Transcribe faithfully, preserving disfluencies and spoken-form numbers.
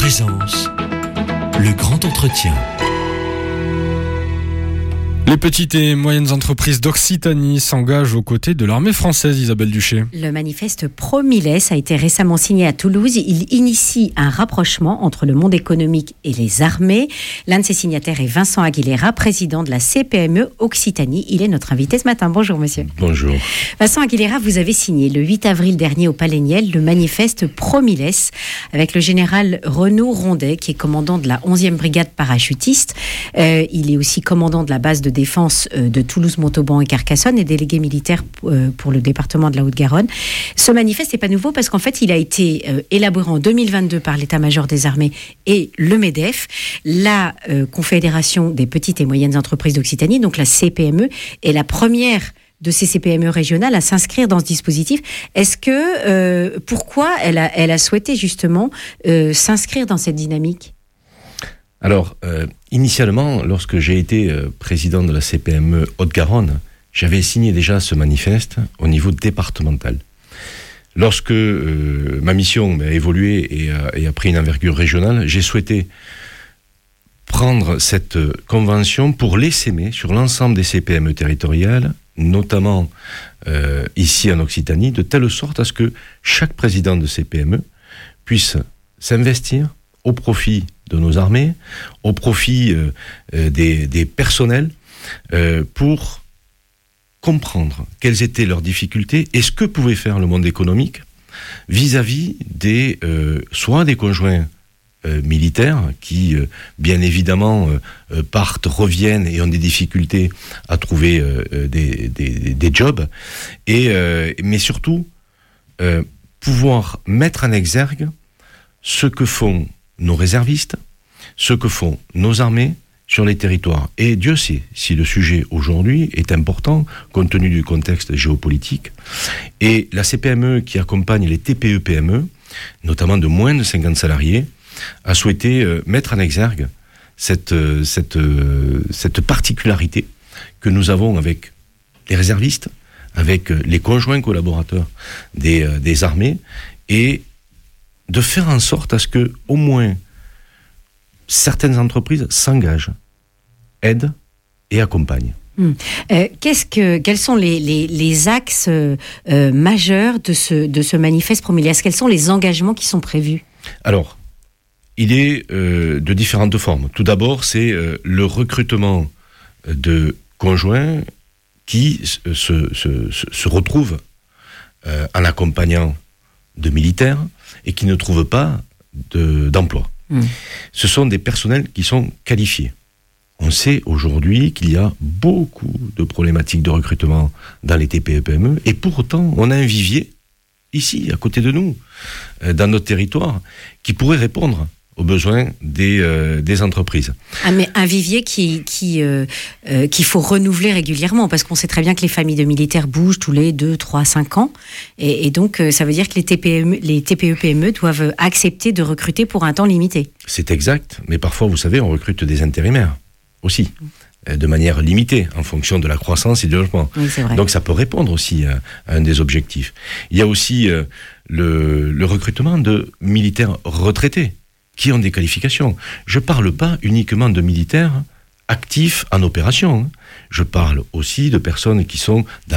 présence, le grand entretien. Les petites et moyennes entreprises d'Occitanie s'engagent aux côtés de l'armée française, Isabelle Duché. Le manifeste Pro-Miles a été récemment signé à Toulouse. Il initie un rapprochement entre le monde économique et les armées. L'un de ses signataires est Vincent Aguilera, président de la C P M E Occitanie. Il est notre invité ce matin. Bonjour monsieur. Bonjour. Vincent Aguilera, vous avez signé le huit avril dernier au Palais Niel le manifeste Pro-Miles avec le général Renaud Rondet, qui est commandant de la onzième brigade parachutiste. Euh, il est aussi commandant de la base de défense de Toulouse, Montauban et Carcassonne et délégué militaire pour le département de la Haute-Garonne. Ce manifeste n'est pas nouveau parce qu'en fait, il a été élaboré en deux mille vingt-deux par l'état-major des armées et le MEDEF, la Confédération des petites et moyennes entreprises d'Occitanie, donc la C P M E, est la première de ces C P M E régionales à s'inscrire dans ce dispositif. Est-ce que, euh, pourquoi elle a, elle a souhaité justement euh, s'inscrire dans cette dynamique ? Alors, euh, initialement, lorsque j'ai été euh, président de la C P M E Haute-Garonne, j'avais signé déjà ce manifeste au niveau départemental. Lorsque euh, ma mission a évolué et a, et a pris une envergure régionale, j'ai souhaité prendre cette convention pour l'essaimer sur l'ensemble des C P M E territoriales, notamment euh, ici en Occitanie, de telle sorte à ce que chaque président de C P M E puisse s'investir au profit de nos armées, au profit euh, euh, des, des personnels, euh, pour comprendre quelles étaient leurs difficultés et ce que pouvait faire le monde économique vis-à-vis des, euh, soit des conjoints euh, militaires qui, euh, bien évidemment, euh, partent, reviennent et ont des difficultés à trouver euh, des, des, des jobs, et, euh, mais surtout, euh, pouvoir mettre en exergue ce que font nos réservistes, ce que font nos armées sur les territoires. Et Dieu sait si le sujet aujourd'hui est important, compte tenu du contexte géopolitique. Et la C P M E, qui accompagne les T P E P M E, notamment de moins de cinquante salariés, a souhaité euh, mettre en exergue cette, euh, cette, euh, cette particularité que nous avons avec les réservistes, avec euh, les conjoints collaborateurs des, euh, des armées, et de faire en sorte à ce que, au moins, certaines entreprises s'engagent, aident et accompagnent. Hum. Euh, qu'est-ce que, quels sont les, les, les axes euh, majeurs de ce, de ce manifeste Pro-Miles ? Quels sont les engagements qui sont prévus ? Alors, il est euh, de différentes formes. Tout d'abord, c'est euh, le recrutement de conjoints qui se, se, se, se retrouvent euh, en accompagnant de militaires et qui ne trouvent pas de, d'emploi. Mmh. Ce sont des personnels qui sont qualifiés. On sait aujourd'hui qu'il y a beaucoup de problématiques de recrutement dans les T P E P M E, et pour autant, on a un vivier, ici, à côté de nous, euh, dans notre territoire, qui pourrait répondre aux besoins des, euh, des entreprises. Ah, mais un vivier qui, qui, euh, euh, qu'il faut renouveler régulièrement, parce qu'on sait très bien que les familles de militaires bougent tous les deux, trois, cinq ans, et, et donc euh, ça veut dire que les T P M E, les T P E P M E doivent accepter de recruter pour un temps limité. C'est exact, mais parfois, vous savez, on recrute des intérimaires aussi, mmh. de manière limitée, en fonction de la croissance et du développement. Oui, c'est vrai. Donc ça peut répondre aussi à, à un des objectifs. Il y a aussi euh, le, le recrutement de militaires retraités, qui ont des qualifications. Je ne parle pas uniquement de militaires actifs en opération. Je parle aussi de personnes qui sont dans